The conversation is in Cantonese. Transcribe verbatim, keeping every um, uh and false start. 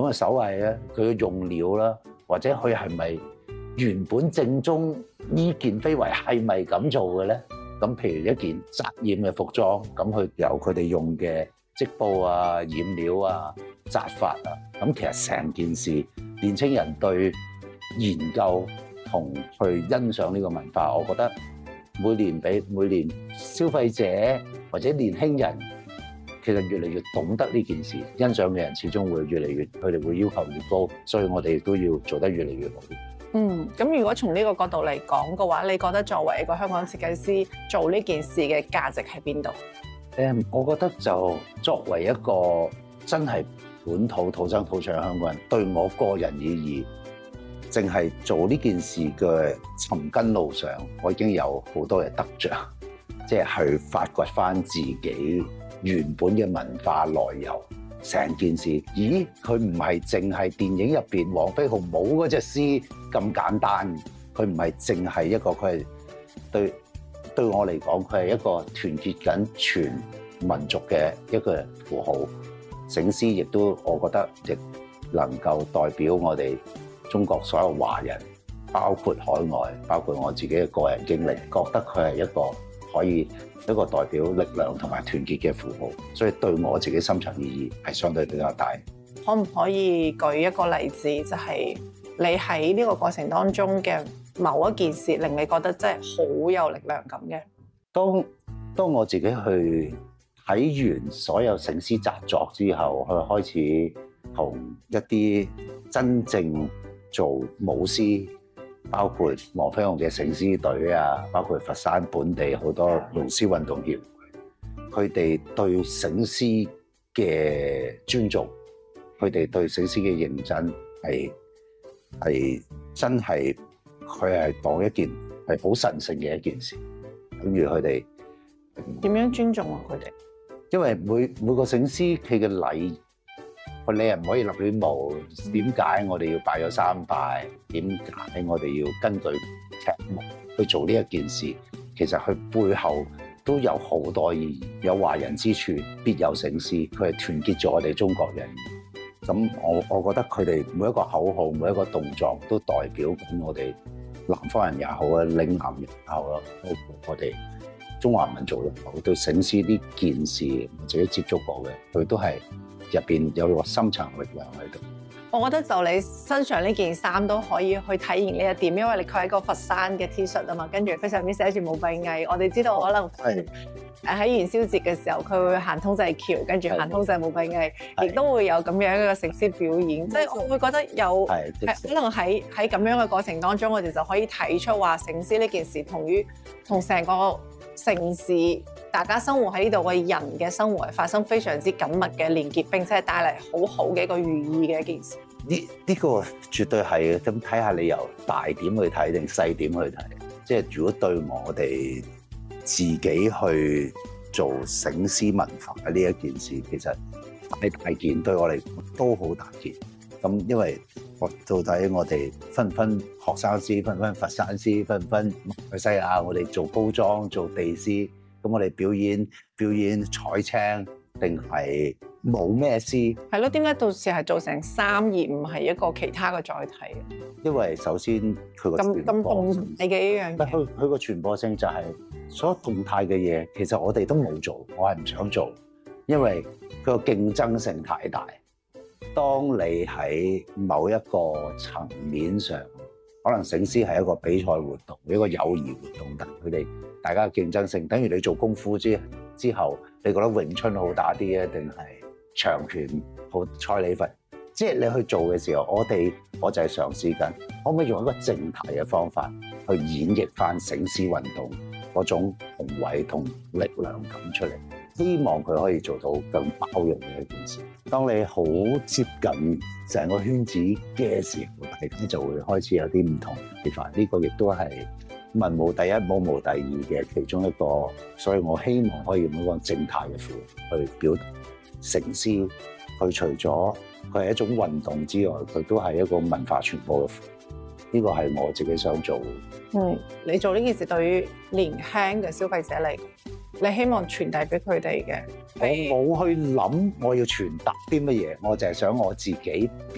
嘅手藝咧，佢嘅用料啦，或者佢係咪原本正宗呢件非遺係咪咁做嘅咧？咁譬如一件紮染嘅服裝，咁佢有佢哋用嘅織布啊、染料啊、紮法啊，咁其實成件事，年青人對研究同去欣賞呢個文化，我覺得每年比每年消費者或者年輕人，其實越嚟越懂得呢件事，欣賞嘅人始終會越嚟越，佢哋會要求越高，所以我哋都要做得越嚟越好。 嗯，咁如果從呢個角度嚟講嘅話，你覺得作為一個香港設計師做呢件事嘅價值喺邊度？ 誒，我覺得就作為一個真係本土土生土長嘅香港人，對我個人而言，淨係做呢件事嘅尋根路上，我已經有好多嘅得着，即係去發掘返自己原本嘅文化來由。成件事，咦？佢唔係淨係電影入邊黃飛鴻舞嗰隻獅咁簡單，佢唔係淨係一個，佢係對對我嚟講，佢係一個團結緊全民族嘅一個符號。醒獅亦都，我覺得亦能夠代表我哋中國所有華人，包括海外，包括我自己嘅個人經歷，覺得佢係一個可以一個代表力量同埋團結嘅符號，所以對我自己深層意義係相對比較大。 可唔可以舉一個例子，就係你喺呢個過程當中嘅某一件事，令你覺得真係好有力量感嘅？ 當當我自己去睇完所有醒獅紮作之後，去開始同一啲真正做舞獅，包括黃飛鴻嘅醒獅隊啊，包括佛山本地好多龍獅運動協會，佢哋對醒獅嘅尊重，佢哋對醒獅嘅認真係係真係，佢係當一件係好神聖嘅一件事。等於佢哋點樣尊重啊？佢哋因為每每個醒獅佢嘅禮。你係唔可以立亂舞？點解我哋要拜咗三拜？點解我哋要根據劇目去做呢一件事？其實佢背後都有好多意義。有華人之處，必有醒獅。佢係團結咗我哋中國人。咁我我覺得佢哋每一個口號、每一個動作都代表緊我哋南方人也好啊，嶺南人也好咯，包括我哋中華民族也好，對醒獅呢件事我自己接觸過嘅，佢都係。入邊有個深層力量喺度。 我覺得就你身上呢件衫都可以去體現呢一點，因為你佢係個佛山嘅 T 恤啊嘛，跟住佢上面寫住武閉翳。我哋知道可能誒喺元宵節嘅時候，佢會行通濟橋，跟住行通濟武閉翳，亦都會有咁樣一個醒獅表演。即係我會覺得有可能喺喺咁樣嘅過程當中，我哋就可以睇出話醒獅呢件事同於同成個城市。大家生活喺呢度嘅人嘅生活係發生非常之緊密嘅連結，並且係帶嚟好好嘅一個寓意嘅一件事。 呢呢個絕對係嘅，咁睇下你由大點去睇定細點去睇。即係如果對我哋自己去做醒獅文化嘅呢一件事，其實大大件對我嚟講都好大件。咁因為我到底我哋分唔分學生獅，分唔分佛山獅，分唔分馬來西亞，我哋做高裝做地獅。咁我哋表演表演彩青定係冇咩獅？係咯，點解到時係做成衫而唔係一個其他嘅載體？ 因為首先佢個咁咁動態嘅一樣嘢， 佢佢個傳播性就係所有動態嘅嘢，其實我哋都冇做，我係唔想做，因為佢個競爭性太大。當你喺某一個層面上，可能醒獅係一個比賽活動，一個友誼活動，但佢哋大家嘅競爭性，等於你做功夫之之後，你覺得詠春好打啲啊，定係長拳好蔡李佛？即係你去做嘅時候，我哋我就係嘗試緊，可唔可以用一個靜態嘅方法去演繹翻醒獅運動嗰種宏偉同力量感出嚟？希望佢可以做到更包容嘅一件事。當你好接近成個圈子嘅時候，大家就會開始有啲唔同嘅睇法。呢個亦都係文無第一，武無第二嘅其中一個。所以我希望可以用一個靜態嘅符去表達醒獅。佢除咗佢係一種運動之外，佢都係一個文化傳播嘅符。呢個係我自己想做嘅。 嗯，你做呢件事對於年輕嘅消費者嚟，你希望傳遞俾佢哋嘅？ 我冇去諗我要傳達啲乜嘢，我就係想我自己。